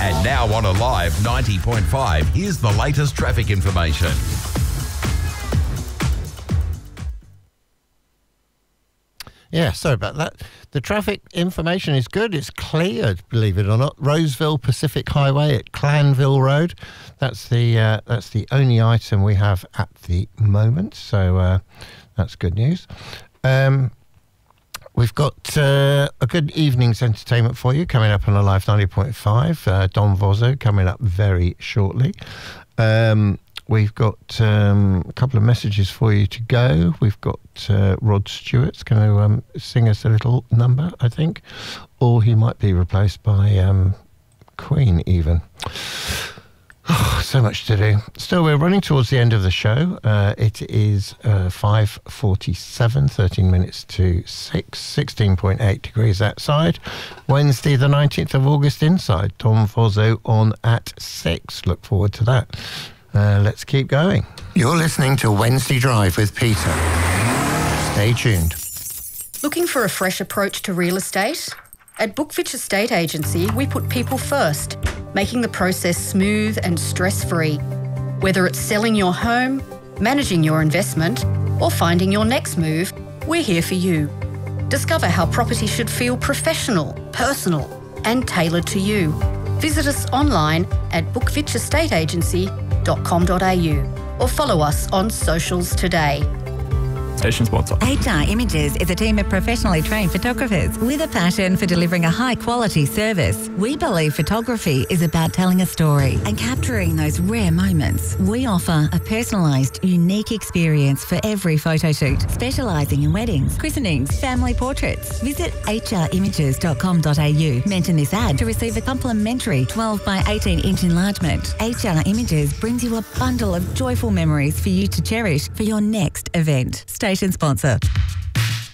And now on Alive 90.5, here's the latest traffic information. Yeah, sorry about that. The traffic information is good. It's cleared, believe it or not. Roseville Pacific Highway at Clanville Road. That's the only item we have at the moment. So that's good news. We've got a good evening's entertainment for you coming up on Alive 90.5. Don Vozzo coming up very shortly. We've got a couple of messages for you to go. We've got Rod Stewart's going to sing us a little number, I think. Or he might be replaced by Queen even. Oh, so much to do. Still, we're running towards the end of the show. It is 5:47, 13 minutes to 6, 16.8 degrees outside. Wednesday, the 19th of August inside. Tom Fozzo on at 6. Look forward to that. Let's keep going. You're listening to Wednesday Drive with Peter. Stay tuned. Looking for a fresh approach to real estate? At Bookfitch Estate Agency, we put people first, making the process smooth and stress-free. Whether it's selling your home, managing your investment, or finding your next move, we're here for you. Discover how property should feel professional, personal, and tailored to you. Visit us online at bookfitchestateagency.com.au or follow us on socials today. Station sponsor. HR Images is a team of professionally trained photographers with a passion for delivering a high-quality service. We believe photography is about telling a story and capturing those rare moments. We offer a personalised, unique experience for every photo shoot, specialising in weddings, christenings, family portraits. Visit hrimages.com.au. Mention this ad to receive a complimentary 12 by 18-inch enlargement. HR Images brings you a bundle of joyful memories for you to cherish for your next event. Station sponsor.